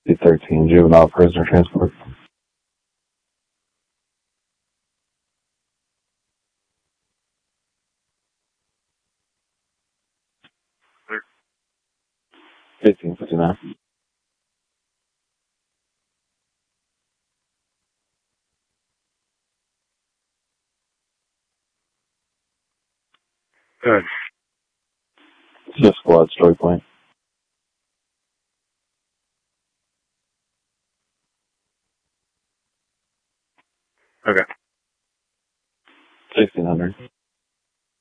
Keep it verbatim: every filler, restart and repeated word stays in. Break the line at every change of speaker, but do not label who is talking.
C thirteen, juvenile prisoner transport. eighteen fifty-nine.
Good.
Fifth squad, Story Point.
Okay.
sixteen hundred.